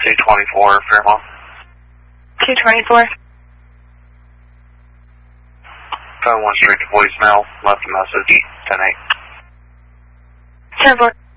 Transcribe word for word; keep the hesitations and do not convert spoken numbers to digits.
two twenty-four, Fairmont. two twenty-four. Phone went straight to voicemail, left a message, ten eight. ten four.